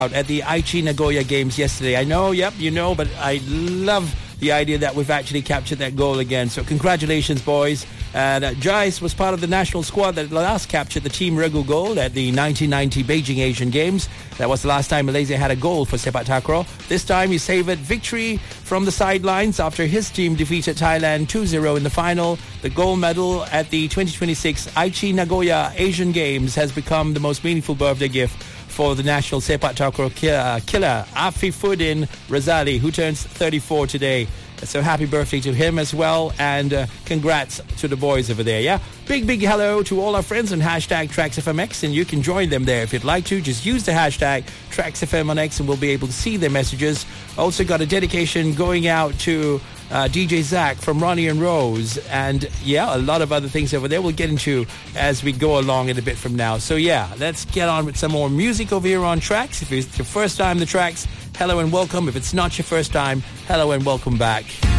at the Aichi Nagoya Games yesterday. I know, but I love the idea that we've actually captured that goal again. So congratulations, boys. Jais was part of the national squad that last captured the Team Regu gold at the 1990 Beijing Asian Games. That was the last time Malaysia had a goal for sepak takraw. This time he savoured victory from the sidelines after his team defeated Thailand 2-0 in the final. The gold medal at the 2026 Aichi Nagoya Asian Games has become the most meaningful birthday gift for the national sepak takraw killer Afifuddin Razali, who turns 34 today. So happy birthday to him as well, and congrats to the boys over there, yeah? Big hello to all our friends on hashtag TraxFMX, and you can join them there if you'd like to. Just use the hashtag TraxFM on X and we'll be able to see their messages. Also got a dedication going out to DJ Zach from Ronnie and Rose, and a lot of other things over there we'll get into as we go along in a bit from now. So let's get on with some more music over here on Trax. If it's your first time the Trax, hello and welcome. If it's not your first time, hello and welcome back.